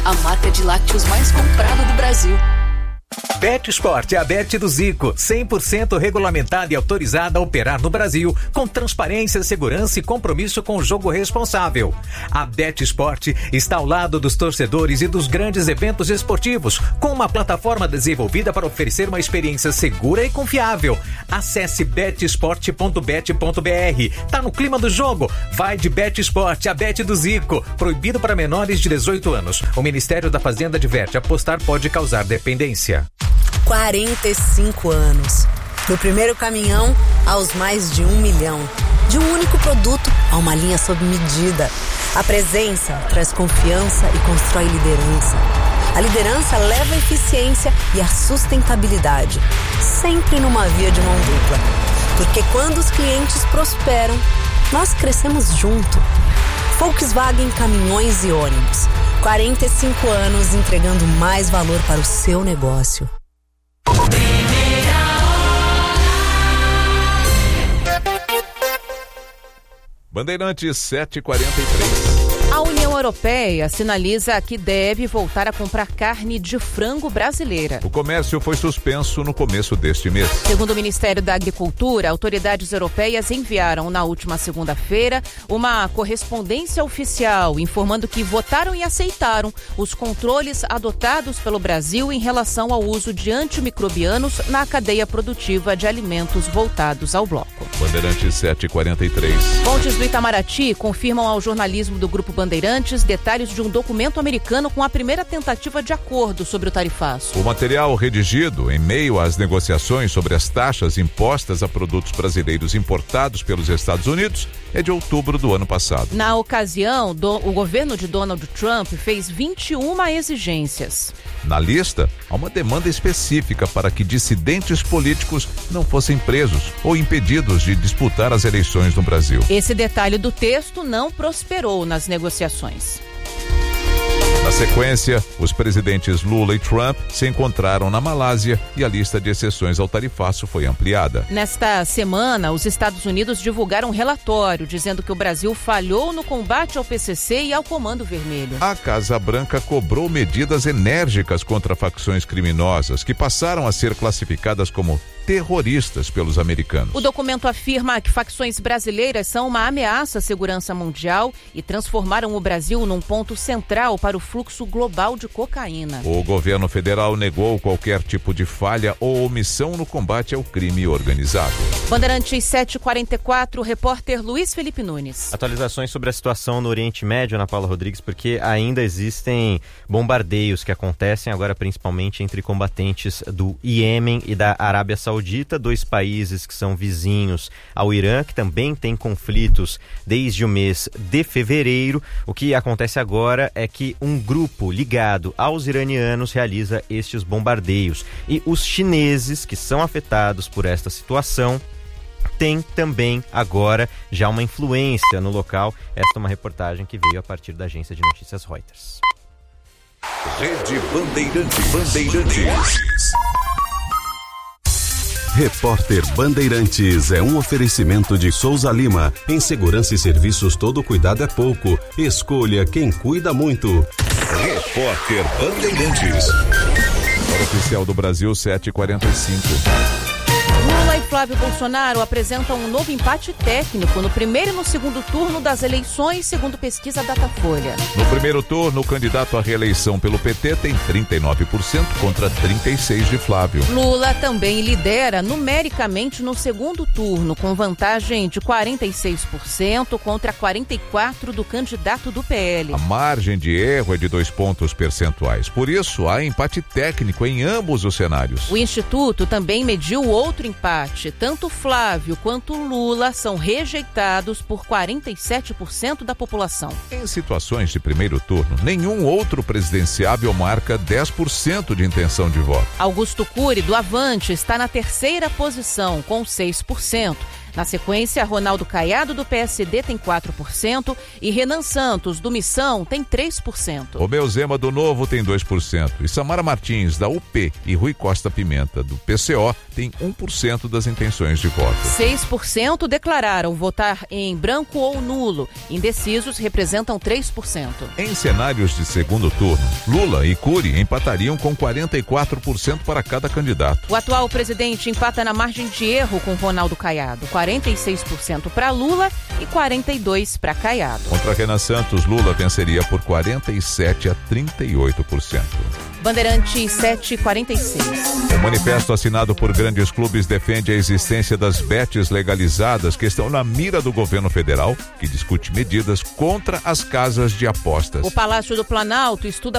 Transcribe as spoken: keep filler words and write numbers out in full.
a marca de lácteos mais comprada do Brasil. BetSport é a Bet do Zico, cem por cento regulamentada e autorizada a operar no Brasil, com transparência, segurança e compromisso com o jogo responsável. A BetSport está ao lado dos torcedores e dos grandes eventos esportivos, com uma plataforma desenvolvida para oferecer uma experiência segura e confiável. Acesse bet sport ponto bet ponto b r. Tá no clima do jogo? Vai de BetSport, a Bet do Zico. Proibido para menores de dezoito anos. O Ministério da Fazenda adverte: apostar pode causar dependência. quarenta e cinco anos. Do primeiro caminhão aos mais de um milhão. De um único produto a uma linha sob medida. A presença traz confiança e constrói liderança. A liderança leva a eficiência e a sustentabilidade. Sempre numa via de mão dupla. Porque quando os clientes prosperam, nós crescemos junto. Volkswagen Caminhões e Ônibus. quarenta e cinco anos entregando mais valor para o seu negócio. Bandeirantes sete e quarenta e três. A União Europeia sinaliza que deve voltar a comprar carne de frango brasileira. O comércio foi suspenso no começo deste mês. Segundo o Ministério da Agricultura, autoridades europeias enviaram na última segunda-feira uma correspondência oficial informando que votaram e aceitaram os controles adotados pelo Brasil em relação ao uso de antimicrobianos na cadeia produtiva de alimentos voltados ao bloco. Bandeirantes sete e quarenta e três. Fontes do Itamaraty confirmam ao jornalismo do Grupo Bandeirantes detalhes de um documento americano com a primeira tentativa de acordo sobre o tarifaço. O material redigido em meio às negociações sobre as taxas impostas a produtos brasileiros importados pelos Estados Unidos é de outubro do ano passado. Na ocasião, do, o governo de Donald Trump fez vinte e uma exigências. Na lista, há uma demanda específica para que dissidentes políticos não fossem presos ou impedidos de disputar as eleições no Brasil. Esse detalhe do texto não prosperou nas negociações. Na sequência, os presidentes Lula e Trump se encontraram na Malásia e a lista de exceções ao tarifaço foi ampliada. Nesta semana, os Estados Unidos divulgaram um relatório dizendo que o Brasil falhou no combate ao P C C e ao Comando Vermelho. A Casa Branca cobrou medidas enérgicas contra facções criminosas que passaram a ser classificadas como terroristas pelos americanos. O documento afirma que facções brasileiras são uma ameaça à segurança mundial e transformaram o Brasil num ponto central para o fluxo global de cocaína. O governo federal negou qualquer tipo de falha ou omissão no combate ao crime organizado. Bandeirantes sete e quarenta e quatro, repórter Luiz Felipe Nunes. Atualizações sobre a situação no Oriente Médio, Ana Paula Rodrigues, porque ainda existem bombardeios que acontecem agora principalmente entre combatentes do Iêmen e da Arábia Saudita, dois países que são vizinhos ao Irã, que também tem conflitos desde o mês de fevereiro. O que acontece agora é que um grupo ligado aos iranianos realiza estes bombardeios. E os chineses, que são afetados por esta situação, tem também agora já uma influência no local. Esta é uma reportagem que veio a partir da agência de notícias Reuters. Rede Bandeirantes. Bandeirantes. Repórter Bandeirantes é um oferecimento de Souza Lima. Em segurança e serviços, todo cuidado é pouco. Escolha quem cuida muito. Repórter Bandeirantes. Hora oficial do Brasil, sete e quarenta e cinco. Lula e Flávio Bolsonaro apresentam um novo empate técnico no primeiro e no segundo turno das eleições, segundo pesquisa Datafolha. No primeiro turno, o candidato à reeleição pelo P T tem trinta e nove por cento contra trinta e seis por cento de Flávio. Lula também lidera numericamente no segundo turno, com vantagem de quarenta e seis por cento contra quarenta e quatro por cento do candidato do P L. A margem de erro é de dois pontos percentuais. Por isso, há empate técnico em ambos os cenários. O Instituto também mediu outro empate. Tanto Flávio quanto Lula são rejeitados por quarenta e sete por cento da população. Em situações de primeiro turno, nenhum outro presidenciável marca dez por cento de intenção de voto. Augusto Cury, do Avante, está na terceira posição, com seis por cento. Na sequência, Ronaldo Caiado, do P S D, tem quatro por cento e Renan Santos, do Missão, tem três por cento. Romeu Zema, do Novo, tem dois por cento. E Samara Martins, da U P, e Rui Costa Pimenta, do P C O, tem um por cento das intenções de voto. seis por cento declararam votar em branco ou nulo. Indecisos representam três por cento. Em cenários de segundo turno, Lula e Cury empatariam com quarenta e quatro por cento para cada candidato. O atual presidente empata na margem de erro com Ronaldo Caiado, quarenta e seis por cento para Lula e quarenta e dois por cento para Caiado. Contra Renan Santos, Lula venceria por quarenta e sete a trinta e oito por cento. Bandeirante sete e quarenta e seis. O manifesto assinado por grandes clubes defende a existência das bets legalizadas que estão na mira do governo federal, que discute medidas contra as casas de apostas. O Palácio do Planalto estuda